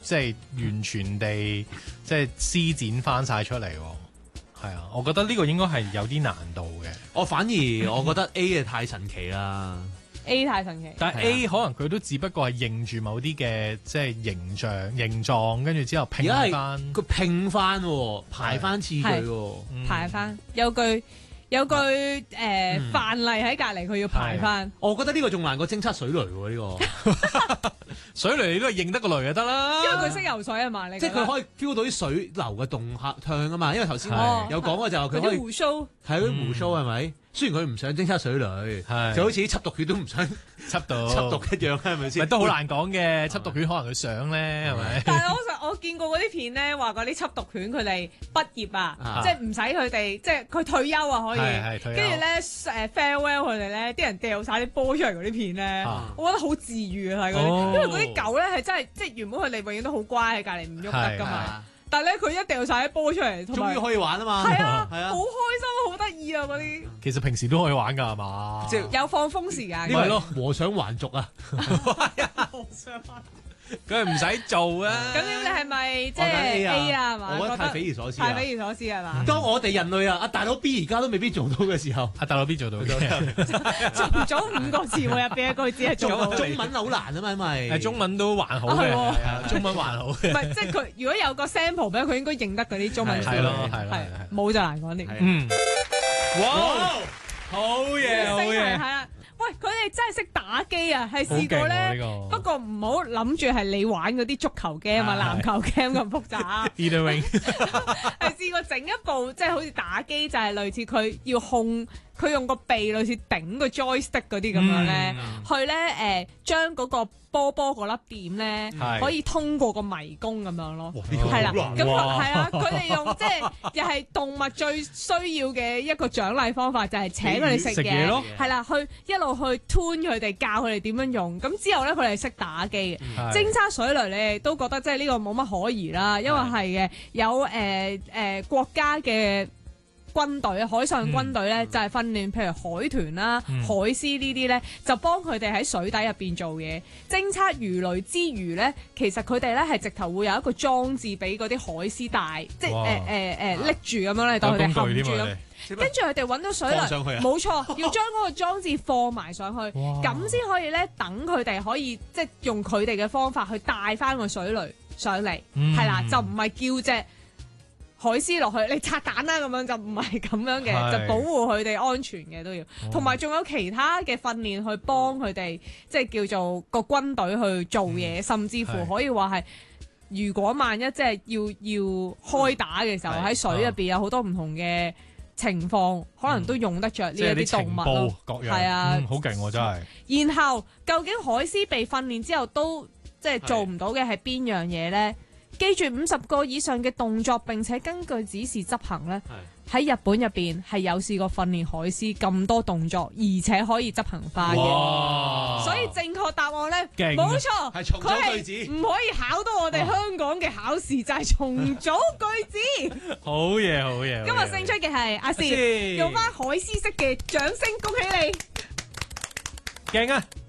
即係完全地即係施展翻晒出嚟喎。係啊，我覺得呢個應該係有啲難度嘅。 我反而我覺得 A 嘅太神奇啦。 A 太神奇， 但係 A 可能佢都只不過係認住某啲嘅即係形狀，跟住之後拼翻。 佢拼翻排翻次序喎， 排翻有句範例喺隔離，佢要排翻。 我覺得呢個仲難過偵測水雷喎，呢個水雷你都係認得個雷就得啦， 因為佢識游水啊嘛，你即係佢可以 feel 到啲水流嘅動向啊嘛。因為頭先有講過就係佢可以胡鬚， 係嗰啲胡鬚係咪？雖然佢唔想偵測水雷，就好似啲緝毒犬都唔想緝毒一樣，係咪先？ 都好難講嘅，緝毒犬可能佢想咧，係咪？ 但係我見過嗰啲片咧，話嗰啲緝毒犬佢哋畢業啊，即係唔使佢哋，即係佢退休啊可以，跟住咧farewell 佢哋咧，啲人掉晒啲波出嚟嗰啲片咧，我覺得好治愈啊睇嗰啲，因為嗰啲狗咧係真係即係原本佢哋永遠都好乖喺隔離唔喐得㗎嘛。但係咧，佢一掉晒啲波出嚟， 終於可以玩啊嘛！ 係啊，好開心，好得意啊！嗰啲其實平時都可以玩㗎係嘛？ 即係有放風時間。 係咯，和尚還俗啊！ 和尚還佢係唔使做啊！ 咁你係咪即係 A 啊？係嘛？ 我覺得太匪夷所思， 太匪夷所思係嘛？ 當我哋人類啊，阿大佬 B 而家都未必做到嘅時候， 阿大佬 B 做到嘅， 做咗5個詞彙入邊一個字係做到。 中文好難啊嘛，因為中文都還好嘅，中文還好嘅。 唔係即係佢如果有個 sample 俾佢，應該認得嗰啲中文詞。 係咯， 冇就難講啲。 哇！好嘢，好嘢， 係啦。喂，佢哋真係識打機啊，係試過咧。不過唔好諗住係你玩嗰啲足球 game 啊、籃球 game 咁複雜。係試過整一部即係好似打機，就係類似佢要控。佢用個鼻類似頂個 joystick 嗰啲咁樣咧，去咧將嗰個波嗰粒點咧，可以通過個迷宮咁樣咯。係啦，咁係啊，佢哋用即係又係動物最需要嘅一個獎勵方法，就係請佢哋食嘢咯。係啦，去一路去 tune 佢哋，教佢哋點樣用。咁之後咧，佢哋識打機嘅。偵測水雷，你哋都覺得即係呢個冇乜可疑啦，因為係嘅有國家嘅。軍隊海上軍隊咧就係訓練，譬如海豚啦、海獅呢啲咧，就幫佢哋喺水底入邊做嘢。偵測魚類之餘咧，其實佢哋咧係直頭會有一個裝置俾嗰啲海獅帶，即係拎住咁樣咧，當佢哋含住咁。跟住佢哋揾到水雷，冇錯，要將嗰個裝置放埋上去，咁先可以咧等佢哋可以即係用佢哋嘅方法去帶翻個水雷上嚟，係啦，就唔係叫隻海獅落去，你拆彈啦咁樣，就唔係咁樣嘅，就保護佢哋安全嘅都要，同埋仲有其他嘅訓練去幫佢哋，即係叫做個軍隊去做嘢，甚至乎可以話係，如果萬一即係要開打嘅時候，喺水入邊有好多唔同嘅情況，可能都用得着呢一啲動物咯，係啊， 好勁喎真係。 然後究竟海獅被訓練之後都即係做唔到嘅係邊樣嘢咧？記住50個以上嘅動作，並且根據指示執行咧。喺日本入邊係有試過訓練海獅咁多動作，而且可以執行翻嘅。所以正確答案咧，冇錯，佢係唔可以考到我哋香港嘅考試，就係重組句子。 好嘢，好嘢！ 今日勝出嘅係阿詩，用翻海獅式嘅掌聲恭喜你， 勁啊！